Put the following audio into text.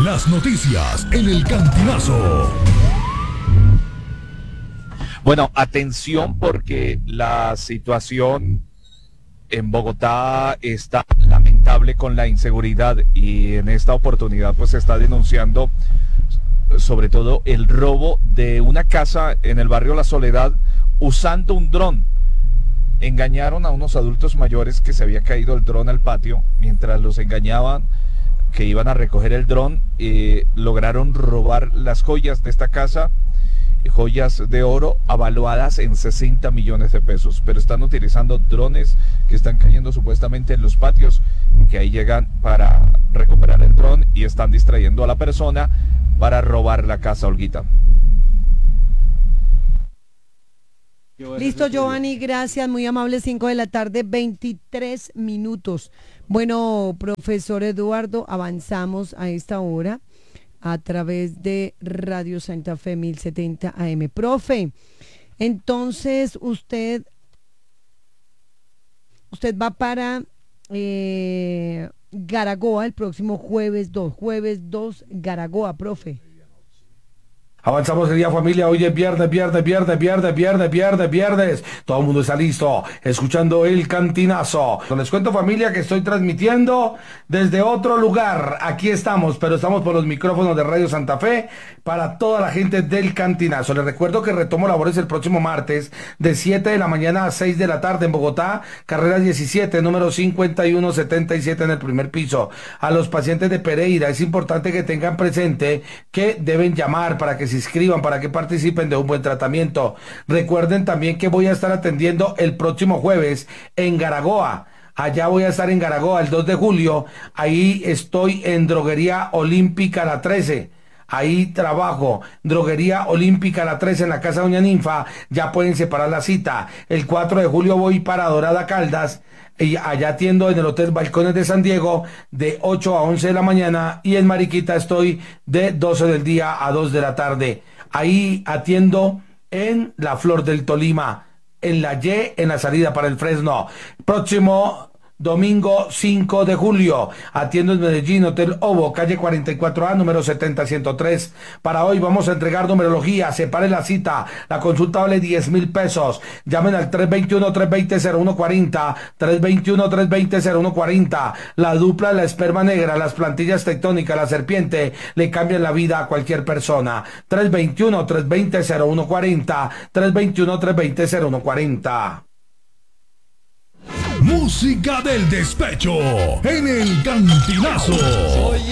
Las noticias en el Cantinazo. Bueno, atención porque la situación en Bogotá está lamentable con la inseguridad y en esta oportunidad pues se está denunciando sobre todo el robo de una casa en el barrio La Soledad usando un dron. Engañaron a unos adultos mayores que se había caído el dron al patio. Mientras los engañaban que iban a recoger el dron, lograron robar las joyas de esta casa, joyas de oro avaluadas en 60 millones de pesos, pero están utilizando drones que están cayendo supuestamente en los patios, que ahí llegan para recuperar el dron y están distrayendo a la persona para robar la casa, Olguita. Listo, Giovanni, gracias, muy amable, 5 de la tarde, 23 minutos. Bueno, profesor Eduardo, avanzamos a esta hora a través de Radio Santa Fe 1070 AM. Profe, entonces usted va para Garagoa el próximo jueves 2, Garagoa, profe. Avanzamos el día, familia. Hoy es viernes. Todo el mundo está listo, escuchando el Cantinazo. Les cuento, familia, que estoy transmitiendo desde otro lugar. Aquí estamos, pero estamos por los micrófonos de Radio Santa Fe para toda la gente del Cantinazo. Les recuerdo que retomo labores el próximo martes de 7 de la mañana a 6 de la tarde en Bogotá, carrera 17, número 5177 en el primer piso. A los pacientes de Pereira es importante que tengan presente que deben llamar para que se inscriban, para que participen de un buen tratamiento. Recuerden también que voy a estar atendiendo el próximo jueves en Garagoa. Allá voy a estar en Garagoa el 2 de julio. Ahí estoy en Droguería Olímpica La 13. Ahí trabajo, Droguería Olímpica La 13 en la Casa Doña Ninfa. Ya pueden separar la cita. El 4 de julio voy para Dorada Caldas. Y allá atiendo en el Hotel Balcones de San Diego de 8 a 11 de la mañana, y en Mariquita estoy de 12 del día a 2 de la tarde. Ahí atiendo en La Flor del Tolima, en la Y, en la salida para el Fresno. Próximo domingo 5 de julio, atiendo en Medellín, Hotel Ovo, calle 44A, número 70103. Para hoy vamos a entregar numerología, separe la cita, la consulta vale 10,000 pesos. Llamen al 321-320-0140, 321-320-0140. La dupla, la esperma negra, las plantillas tectónicas, la serpiente, le cambian la vida a cualquier persona. 321-320-0140, 321-320-0140. Música del despecho en el Cantinazo. Soy